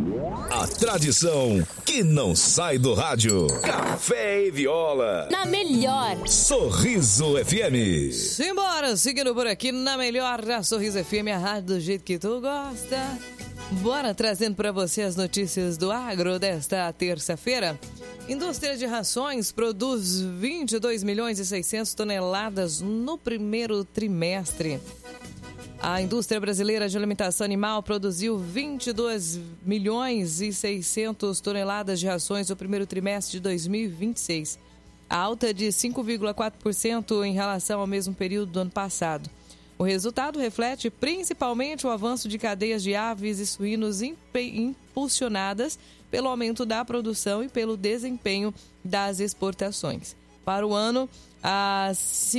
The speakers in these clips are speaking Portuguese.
A tradição que não sai do rádio. Café e Viola. Na melhor. Sorriso FM. Simbora, seguindo por aqui na melhor da Sorriso FM, a rádio do jeito que tu gosta. Bora trazendo para você as notícias do agro desta terça-feira. Indústria de rações produz 22 milhões e 600 toneladas no primeiro trimestre. A indústria brasileira de alimentação animal produziu 22 milhões e 600 toneladas de rações no primeiro trimestre de 2026, alta de 5,4% em relação ao mesmo período do ano passado. O resultado reflete principalmente o avanço de cadeias de aves e suínos impulsionadas pelo aumento da produção e pelo desempenho das exportações. Para o ano, as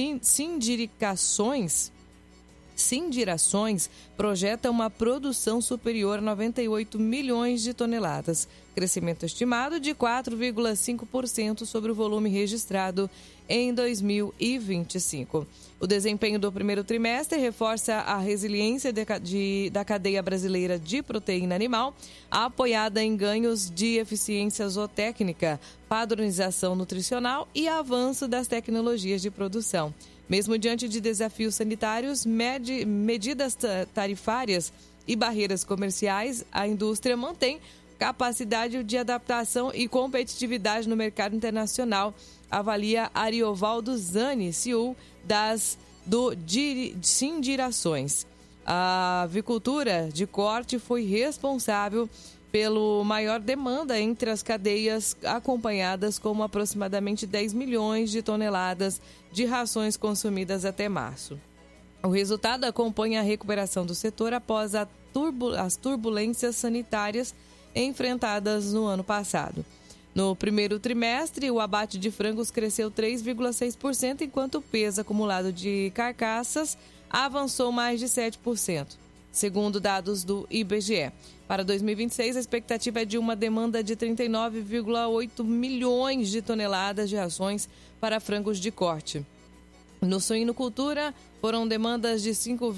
Sindirações projeta uma produção superior a 98 milhões de toneladas, crescimento estimado de 4,5% sobre o volume registrado em 2025. O desempenho do primeiro trimestre reforça a resiliência da cadeia brasileira de proteína animal, apoiada em ganhos de eficiência zootécnica, padronização nutricional e avanço das tecnologias de produção. Mesmo diante de desafios sanitários, medidas tarifárias e barreiras comerciais, a indústria mantém capacidade de adaptação e competitividade no mercado internacional, avalia Ariovaldo Zani, CEO do Sindirações. A avicultura de corte foi responsável pela maior demanda entre as cadeias, acompanhadas com aproximadamente 10 milhões de toneladas de rações consumidas até março. O resultado acompanha a recuperação do setor após as turbulências sanitárias enfrentadas no ano passado. No primeiro trimestre, o abate de frangos cresceu 3,6%, enquanto o peso acumulado de carcaças avançou mais de 7%. Segundo dados do IBGE. Para 2026, a expectativa é de uma demanda de 39,8 milhões de toneladas de rações para frangos de corte. No suinocultura, foram demandadas 5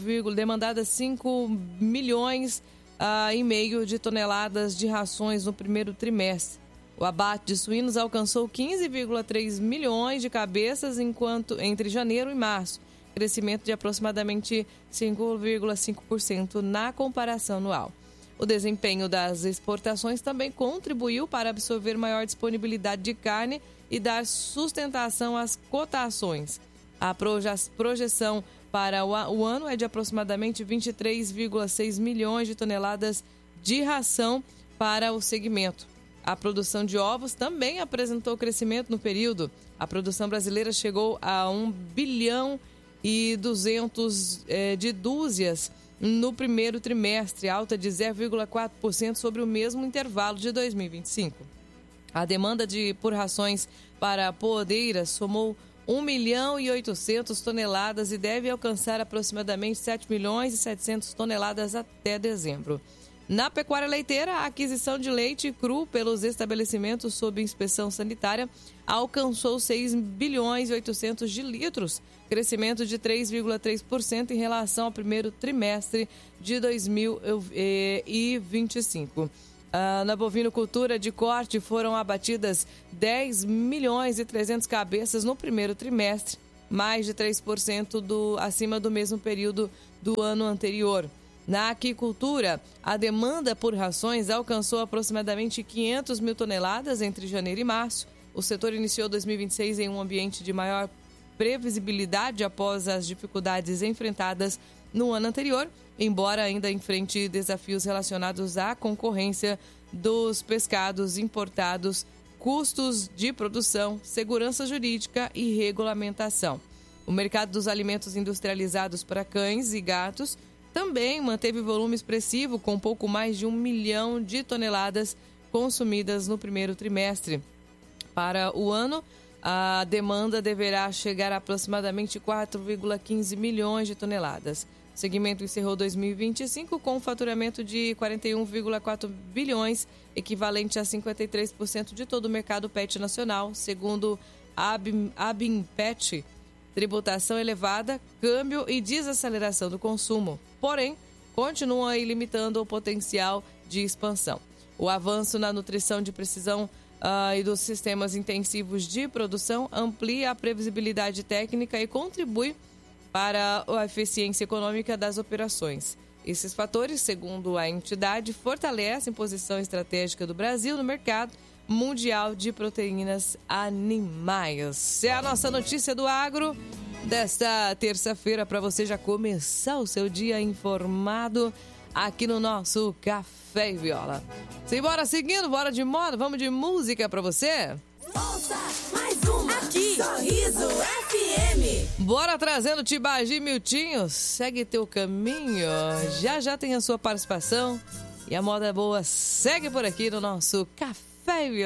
milhões e meio de toneladas de rações no primeiro trimestre. O abate de suínos alcançou 15,3 milhões de cabeças entre janeiro e março, crescimento de aproximadamente 5,5% na comparação anual. O desempenho das exportações também contribuiu para absorver maior disponibilidade de carne e dar sustentação às cotações. A projeção para o ano é de aproximadamente 23,6 milhões de toneladas de ração para o segmento. A produção de ovos também apresentou crescimento no período. A produção brasileira chegou a 1 bilhão e 200 de dúzias no primeiro trimestre, alta de 0,4% sobre o mesmo intervalo de 2025. A demanda por rações para poodeiras somou 1 milhão e 800 toneladas e deve alcançar aproximadamente 7 milhões e 700 toneladas até dezembro. Na pecuária leiteira, a aquisição de leite cru pelos estabelecimentos sob inspeção sanitária alcançou 6 bilhões e 800 de litros, crescimento de 3,3% em relação ao primeiro trimestre de 2025. Na bovinocultura de corte foram abatidas 10 milhões e 300 cabeças no primeiro trimestre, mais de 3% acima do mesmo período do ano anterior. Na aquicultura, a demanda por rações alcançou aproximadamente 500 mil toneladas entre janeiro e março. O setor iniciou 2026 em um ambiente de maior previsibilidade após as dificuldades enfrentadas no ano anterior, embora ainda enfrente desafios relacionados à concorrência dos pescados importados, custos de produção, segurança jurídica e regulamentação. O mercado dos alimentos industrializados para cães e gatos também manteve volume expressivo, com pouco mais de 1 milhão de toneladas consumidas no primeiro trimestre. Para o ano, a demanda deverá chegar a aproximadamente 4,15 milhões de toneladas. O segmento encerrou 2025 com um faturamento de 41,4 bilhões, equivalente a 53% de todo o mercado pet nacional, segundo a Abimpet. Tributação elevada, câmbio e desaceleração do consumo. Porém, continuam aí limitando o potencial de expansão. O avanço na nutrição de precisão e dos sistemas intensivos de produção amplia a previsibilidade técnica e contribui para a eficiência econômica das operações. Esses fatores, segundo a entidade, fortalecem a posição estratégica do Brasil no mercado mundial de proteínas animais. É a nossa notícia do agro desta terça-feira para você já começar o seu dia informado aqui no nosso Café e Viola. Simbora seguindo, bora de moda, vamos de música para você? Ouça mais uma aqui, Sorriso FM. Bora trazendo Tibagi Miltinho, segue teu caminho, já tem a sua participação e a moda boa segue por aqui no nosso Café e Viola.